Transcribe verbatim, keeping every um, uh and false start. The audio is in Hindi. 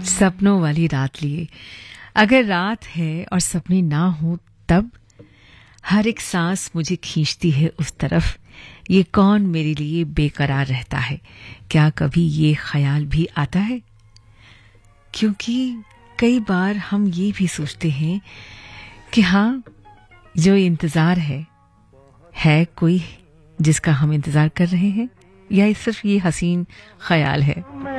सपनों वाली रात लिए। अगर रात है और सपने ना हो तब हर एक सांस मुझे खींचती है उस तरफ। ये कौन मेरे लिए बेकरार रहता है? क्या कभी ये ख्याल भी आता है? क्योंकि कई बार हम ये भी सोचते हैं कि हाँ, जो इंतज़ार है है कोई जिसका हम इंतज़ार कर रहे हैं, या सिर्फ ये हसीन ख्याल है।